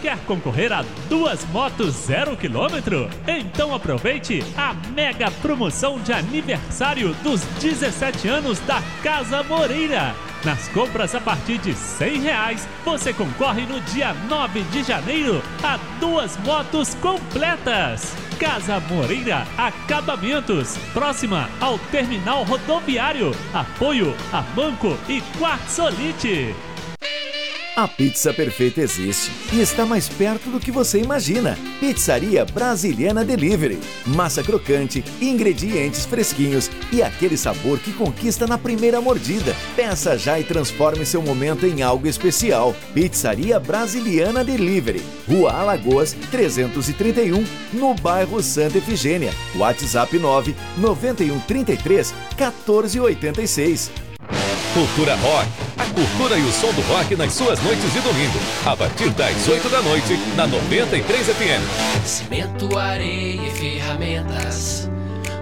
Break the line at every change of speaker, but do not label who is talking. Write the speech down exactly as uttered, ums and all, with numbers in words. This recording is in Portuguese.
Quer concorrer a duas motos zero quilômetro? Então aproveite a mega promoção de aniversário dos dezessete anos da Casa Moreira. Nas compras a partir de cem reais, você concorre no dia nove de janeiro a duas motos completas. Casa Moreira Acabamentos, próxima ao terminal rodoviário. Apoio a Banco e Quartzolite.
A pizza perfeita existe e está mais perto do que você imagina. Pizzaria Brasiliana Delivery. Massa crocante, ingredientes fresquinhos e aquele sabor que conquista na primeira mordida. Peça já e transforme seu momento em algo especial. Pizzaria Brasiliana Delivery. Rua Alagoas, trezentos e trinta e um, no bairro Santa Efigênia. WhatsApp nove nove um três três, um quatro oito seis.
Cultura Rock. A cultura e o som do rock nas suas noites de domingo. A partir das oito da noite, na noventa e três F M.
Cimento, areia e ferramentas.